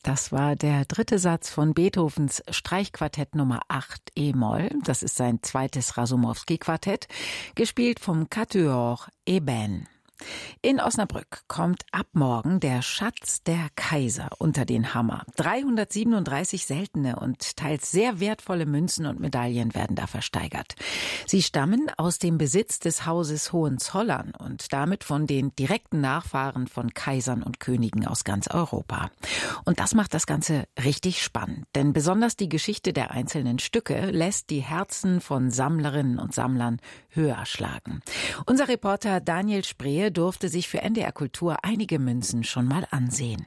Das war der dritte Satz von Beethovens Streichquartett Nummer 8 e-Moll. Das ist sein zweites Rasumowski-Quartett, gespielt vom Quatuor Eben. In Osnabrück kommt ab morgen der Schatz der Kaiser unter den Hammer. 337 seltene und teils sehr wertvolle Münzen und Medaillen werden da versteigert. Sie stammen aus dem Besitz des Hauses Hohenzollern und damit von den direkten Nachfahren von Kaisern und Königen aus ganz Europa. Und das macht das Ganze richtig spannend, denn besonders die Geschichte der einzelnen Stücke lässt die Herzen von Sammlerinnen und Sammlern höher schlagen. Unser Reporter Daniel Spree durfte sich für NDR Kultur einige Münzen schon mal ansehen.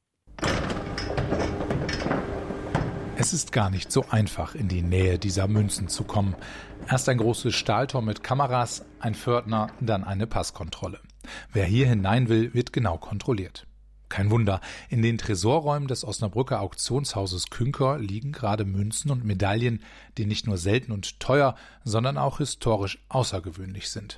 Es ist gar nicht so einfach, in die Nähe dieser Münzen zu kommen. Erst ein großes Stahltor mit Kameras, ein Pförtner, dann eine Passkontrolle. Wer hier hinein will, wird genau kontrolliert. Kein Wunder, in den Tresorräumen des Osnabrücker Auktionshauses Künker liegen gerade Münzen und Medaillen, die nicht nur selten und teuer, sondern auch historisch außergewöhnlich sind.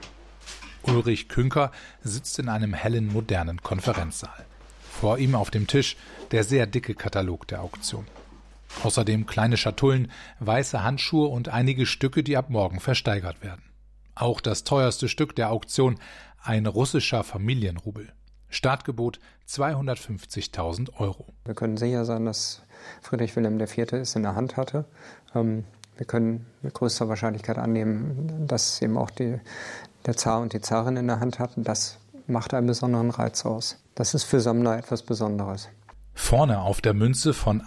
Ulrich Künker sitzt in einem hellen, modernen Konferenzsaal. Vor ihm auf dem Tisch der sehr dicke Katalog der Auktion. Außerdem kleine Schatullen, weiße Handschuhe und einige Stücke, die ab morgen versteigert werden. Auch das teuerste Stück der Auktion, ein russischer Familienrubel. Startgebot 250.000 €. Wir können sicher sein, dass Friedrich Wilhelm IV. Es in der Hand hatte. Wir können mit größter Wahrscheinlichkeit annehmen, dass eben auch der Zar und die Zarin in der Hand hatten. Das macht einen besonderen Reiz aus. Das ist für Sammler etwas Besonderes. Vorne auf der Münze von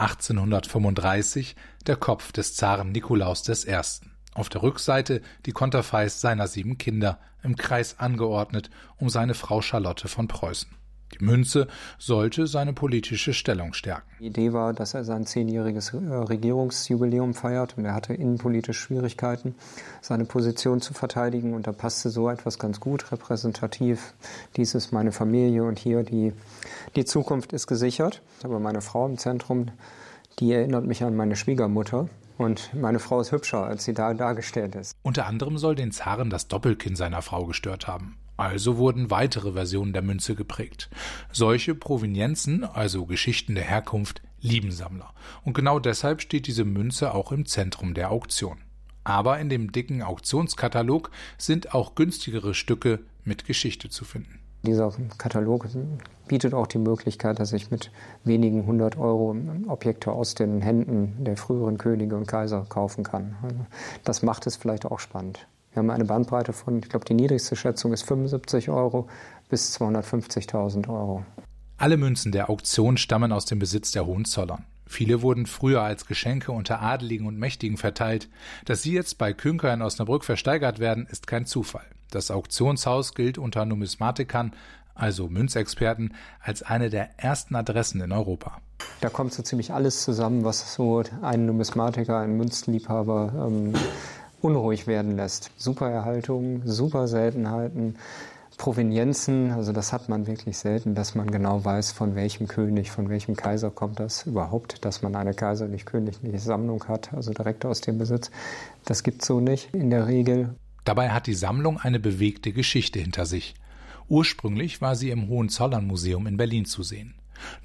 1835 der Kopf des Zaren Nikolaus I. Auf der Rückseite die Konterfeis seiner 7 Kinder, im Kreis angeordnet um seine Frau Charlotte von Preußen. Die Münze sollte seine politische Stellung stärken. Die Idee war, dass er sein 10-jähriges Regierungsjubiläum feiert und er hatte innenpolitisch Schwierigkeiten, seine Position zu verteidigen und da passte so etwas ganz gut, repräsentativ. Dies ist meine Familie und hier die Zukunft ist gesichert. Aber meine Frau im Zentrum, die erinnert mich an meine Schwiegermutter. Und meine Frau ist hübscher, als sie da dargestellt ist. Unter anderem soll den Zaren das Doppelkinn seiner Frau gestört haben. Also wurden weitere Versionen der Münze geprägt. Solche Provenienzen, also Geschichten der Herkunft, lieben Sammler. Und genau deshalb steht diese Münze auch im Zentrum der Auktion. Aber in dem dicken Auktionskatalog sind auch günstigere Stücke mit Geschichte zu finden. Dieser Katalog bietet auch die Möglichkeit, dass ich mit wenigen 100 € Objekte aus den Händen der früheren Könige und Kaiser kaufen kann. Das macht es vielleicht auch spannend. Wir haben eine Bandbreite von, ich glaube, die niedrigste Schätzung ist 75 € bis 250.000 €. Alle Münzen der Auktion stammen aus dem Besitz der Hohenzollern. Viele wurden früher als Geschenke unter Adeligen und Mächtigen verteilt. Dass sie jetzt bei Künker in Osnabrück versteigert werden, ist kein Zufall. Das Auktionshaus gilt unter Numismatikern, also Münzexperten, als eine der ersten Adressen in Europa. Da kommt so ziemlich alles zusammen, was so einen Numismatiker, einen Münzliebhaber unruhig werden lässt. Super Erhaltung, super Seltenheiten, Provenienzen, also das hat man wirklich selten, dass man genau weiß, von welchem König, von welchem Kaiser kommt das überhaupt, dass man eine kaiserlich-königliche Sammlung hat, also direkt aus dem Besitz. Das gibt's so nicht in der Regel. Dabei hat die Sammlung eine bewegte Geschichte hinter sich. Ursprünglich war sie im Hohenzollern-Museum in Berlin zu sehen.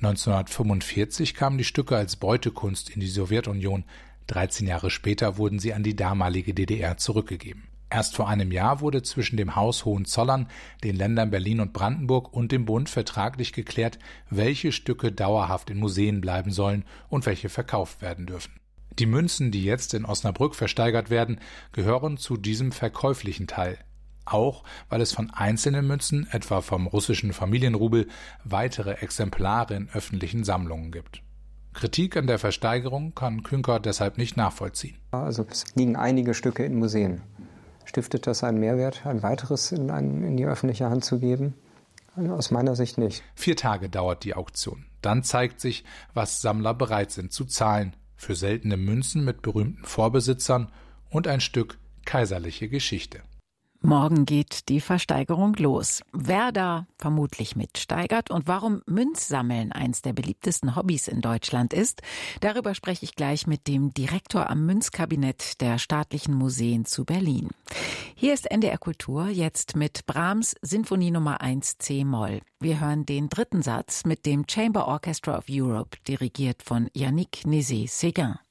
1945 kamen die Stücke als Beutekunst in die Sowjetunion. 13 Jahre später wurden sie an die damalige DDR zurückgegeben. Erst vor einem Jahr wurde zwischen dem Haus Hohenzollern, den Ländern Berlin und Brandenburg und dem Bund vertraglich geklärt, welche Stücke dauerhaft in Museen bleiben sollen und welche verkauft werden dürfen. Die Münzen, die jetzt in Osnabrück versteigert werden, gehören zu diesem verkäuflichen Teil. Auch weil es von einzelnen Münzen, etwa vom russischen Familienrubel, weitere Exemplare in öffentlichen Sammlungen gibt. Kritik an der Versteigerung kann Künker deshalb nicht nachvollziehen. Also es liegen einige Stücke in Museen. Stiftet das einen Mehrwert, ein weiteres in die öffentliche Hand zu geben? Aus meiner Sicht nicht. 4 Tage dauert die Auktion. Dann zeigt sich, was Sammler bereit sind zu zahlen für seltene Münzen mit berühmten Vorbesitzern und ein Stück kaiserliche Geschichte. Morgen geht die Versteigerung los. Wer da vermutlich mitsteigert und warum Münzsammeln eins der beliebtesten Hobbys in Deutschland ist, darüber spreche ich gleich mit dem Direktor am Münzkabinett der Staatlichen Museen zu Berlin. Hier ist NDR Kultur, jetzt mit Brahms Sinfonie Nummer 1 C-Moll. Wir hören den dritten Satz mit dem Chamber Orchestra of Europe, dirigiert von Yannick Nézet-Séguin.